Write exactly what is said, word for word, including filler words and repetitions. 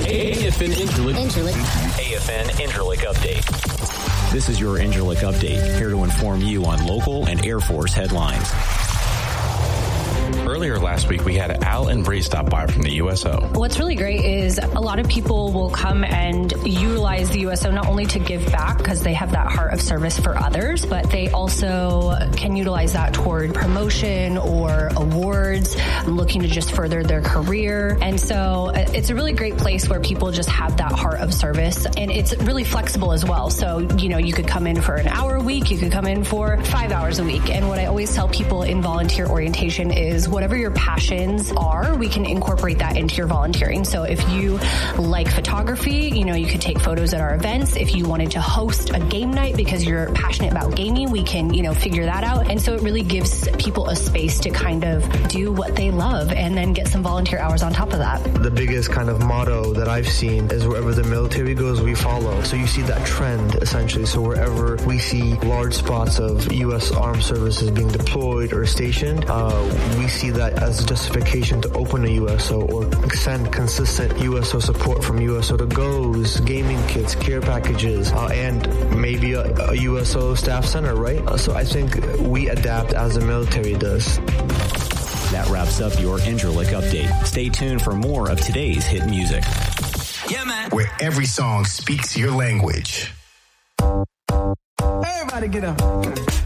A F N Interlick. Interlick. A F N Interlick Update. This is your Interlick Update, here to inform you on local and Air Force headlines. Earlier last week, we had Al and Bree stop by from the U S O. What's really great is a lot of people will come and utilize the U S O not only to give back because they have that heart of service for others, but they also can utilize that toward promotion or awards, looking to just further their career. And so it's a really great place where people just have that heart of service, and it's really flexible as well. So, you know, you could come in for an hour a week, you could come in for five hours a week. And what I always tell people in volunteer orientation is whatever your passions are, we can incorporate that into your volunteering. So if you like photography, you know, you could take photos at our events. If you wanted to host a game night because you're passionate about gaming, we can, you know, figure that out. And so it really gives people a space to kind of do what they love and then get some volunteer hours on top of that. The biggest kind of motto that I've seen is wherever the military goes, we follow. So you see that trend essentially. So wherever we see large spots of U S Armed Services being deployed or stationed, uh, we see that as a justification to open a U S O or send consistent U S O support from U S O to goes, gaming kits, care packages, uh, and maybe a, a U S O staff center, right? Uh, so I think we adapt as the military does. That wraps up your Interlick Update. Stay tuned for more of today's hit music. Yeah, man. Where every song speaks your language. Everybody get up.